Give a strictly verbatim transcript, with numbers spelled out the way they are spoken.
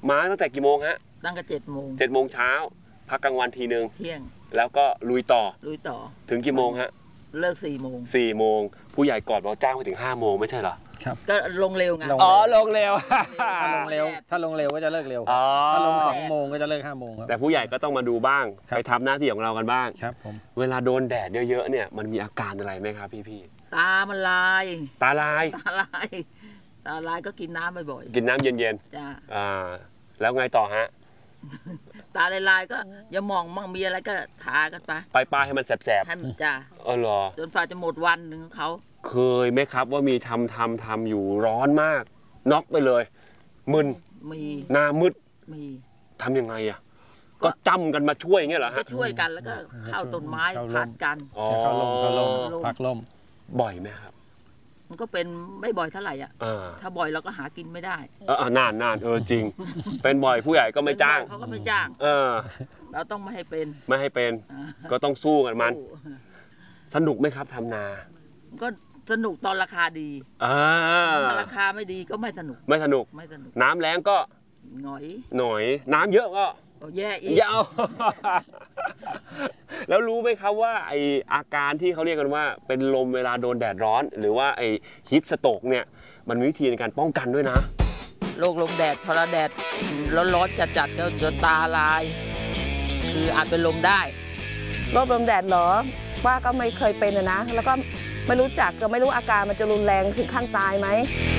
มาตั้งแต่กี่โมงฮะตั้งแต่เจ็ดโมงเจ็ดโมงเช้าพักกลางวันทีนึงเที่ยงแล้วก็ลุยต่อลุยต่อถึงกี่โมงฮะเลิกสี่โมงสี่โมงผู้ใหญ่ก่อนเราจ้างไปถึงห้าโมงไม่ใช่เหรอครับก็ลงเร็วไงอ๋อลงเร็วถ้าลงเร็วถ้าลงเร็วก็จะเลิกเร็วถ้าลงสองโมงก็จะเลิกห้าโมงครับแต่ผู้ใหญ่ก็ต้องมาดูบ้างไปทำหน้าที่ของเรากันบ้างครับผมเวลาโดนแดดเยอะๆเนี่ยมันมีอาการอะไรไหมครับพี่ๆตามันลายตาลายตาลายตาลายก็กินน้ำบ่อยๆกินน้ำเย็นๆจ้าอ่าแล้วไงต่อฮะตาลายๆก็อย่ามองมั่งมีอะไรก็ทากันไปไปป้าให้มันแสบๆให้มันจ้าเออเหรอจนฝ่าจะหมดวันหนึ่งของเขาเคยไหมครับว่ามีทำทำทำอยู่ร้อนมากน็อกไปเลยมึนมีหน้ามืดมีทำยังไงอ่ะก็จำกันมาช่วยเงี้ยเหรอฮะก็ช่วยกันแล้วก็เข้าต้นไม้พัดกันเข้าลมเข้าลมพักลมบ่อยไหมครับมันก็เป็นไม่บ่อยเท่าไหร่อ่ะถ้าบ่อยเราก็หากินไม่ได้เออนานนานเออจริงเป็นบ่อยผู้ใหญ่ก็ไม่จ้างเขาก็ไม่จ้างเออเราต้องไม่ให้เป็นไม่ให้เป็นก็ต้องสู้กันมันสนุกไหมครับทำนาก็สนุกตอนราคาดีอ่าถ้าราคาไม่ดีก็ไม่สนุกไม่สนุกไม่สนุกน้ำแรงก็หน่อยหน่อยน้ำเยอะก็แย่อีกยาวแล้วรู้ไหมครับว่าไออาการที่เขาเรียกกันว่าเป็นลมเวลาโดนแดดร้อนหรือว่าไอฮีทสโตรกเนี่ยมันมีวิธีในการป้องกันด้วยนะโรคลมแดดพอเราแดดร้อนๆจัดๆก็จะตาลายคืออาจเป็นลมได้โรคลมแดดเหรอว่าก็ไม่เคยเป็นนะแล้วก็ไม่รู้จักก็ไม่รู้อาการมันจะรุนแรงถึงขั้นตายไหม